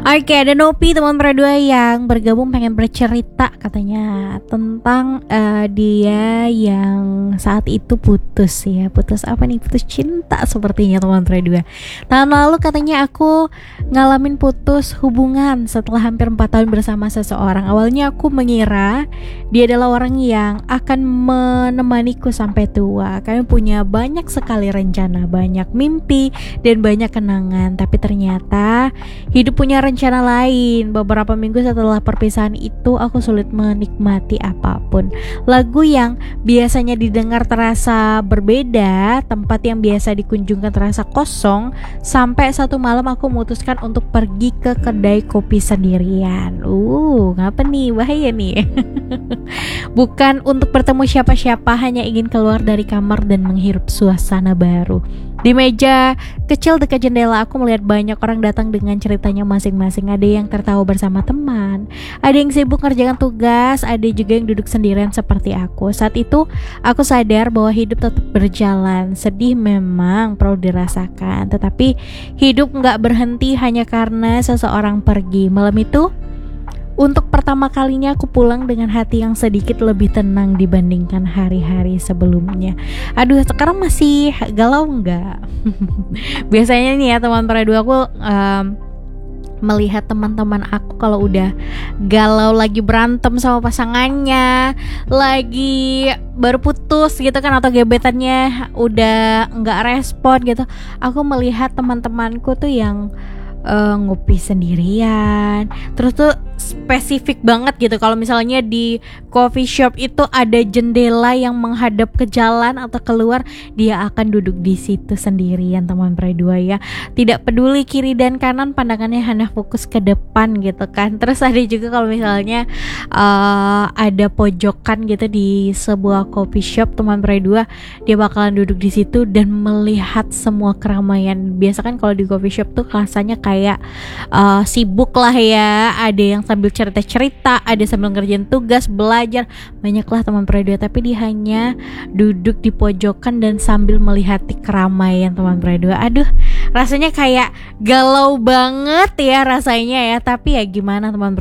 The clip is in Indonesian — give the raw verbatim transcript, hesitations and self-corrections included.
Oke, ada Nopi teman berdua yang bergabung pengen bercerita katanya tentang uh, dia yang saat itu putus ya. Putus apa nih? Putus cinta sepertinya teman berdua. Tahun lalu katanya aku ngalamin putus hubungan setelah hampir empat tahun bersama seseorang. Awalnya aku mengira dia adalah orang yang akan menemaniku sampai tua. Kami punya banyak sekali rencana, banyak mimpi dan banyak kenangan. Tapi ternyata hidup punya rencana lain. Beberapa minggu setelah perpisahan itu aku sulit menikmati apapun. Lagu yang biasanya didengar terasa berbeda, tempat yang biasa dikunjungkan terasa kosong. Sampai satu malam aku memutuskan untuk pergi ke kedai kopi sendirian. Uh, ngapa nih? Bahaya nih. Bukan untuk bertemu siapa-siapa, hanya ingin keluar dari kamar dan menghirup suasana baru. Di meja kecil dekat jendela aku melihat banyak orang datang dengan ceritanya masing-masing. Ada yang tertawa bersama teman, ada yang sibuk ngerjakan tugas, ada juga yang duduk sendirian seperti aku. Saat itu aku sadar bahwa hidup tetap berjalan. Sedih memang perlu dirasakan, tetapi hidup gak berhenti hanya karena seseorang pergi. Malam itu untuk pertama kalinya aku pulang dengan hati yang sedikit lebih tenang dibandingkan hari-hari sebelumnya. Aduh, sekarang masih galau nggak? Biasanya nih ya teman peraduan aku um, melihat teman-teman aku kalau udah galau, lagi berantem sama pasangannya, lagi baru putus gitu kan, atau gebetannya udah nggak respon gitu, aku melihat teman-temanku tuh yang Uh, ngopi sendirian. Terus tuh spesifik banget gitu, kalau misalnya di coffee shop itu ada jendela yang menghadap ke jalan atau keluar, dia akan duduk di situ sendirian teman berdua ya. Tidak peduli kiri dan kanan, pandangannya hanya fokus ke depan gitu kan. Terus ada juga kalau misalnya uh, ada pojokan gitu di sebuah coffee shop teman berdua, dia bakalan duduk di situ dan melihat semua keramaian. Biasa kan kalau di coffee shop tuh rasanya kayak kayak uh, sibuk lah ya, ada yang sambil cerita-cerita, ada sambil ngerjain tugas, belajar, banyaklah teman peraduan. Tapi dia hanya duduk di pojokan dan sambil melihat keramaian teman peraduan. Aduh, rasanya kayak galau banget ya rasanya ya. Tapi ya gimana teman